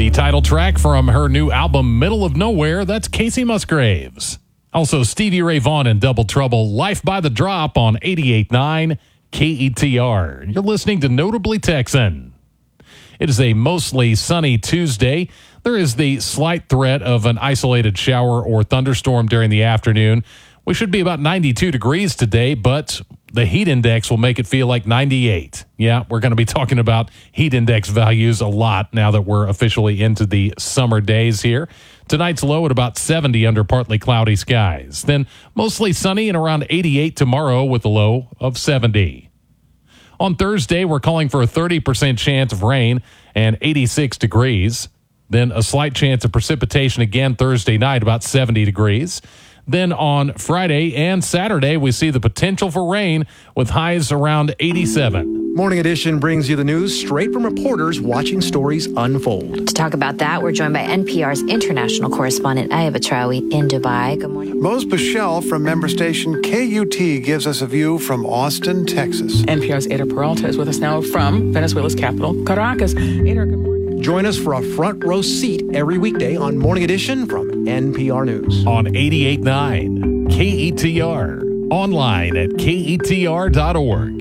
The title track from her new album, Middle of Nowhere, that's Casey Musgraves. Also, Stevie Ray Vaughan and Double Trouble, Life by the Drop on 88.9 KETR. You're listening to Notably Texan. It is a mostly sunny Tuesday. There is the slight threat of an isolated shower or thunderstorm during the afternoon. We should be about 92 degrees today, but the heat index will make it feel like 98. Yeah, we're going to be talking about heat index values a lot now that we're officially into the summer days here. Tonight's low at about 70 under partly cloudy skies. Then mostly sunny and around 88 tomorrow with a low of 70. On Thursday, we're calling for a 30% chance of rain and 86 degrees. Then a slight chance of precipitation again Thursday night, about 70 degrees. Then on Friday and Saturday, we see the potential for rain with highs around 87. Morning Edition brings you the news straight from reporters watching stories unfold. To talk about that, we're joined by NPR's international correspondent, Aya Batrawi, in Dubai. Good morning. Mose Bichelle from member station KUT gives us a view from Austin, Texas. NPR's Ada Peralta is with us now from Venezuela's capital, Caracas. Ada, good morning. Join us for a front row seat every weekday on Morning Edition from NPR News. On 88.9 KETR. Online at KETR.org.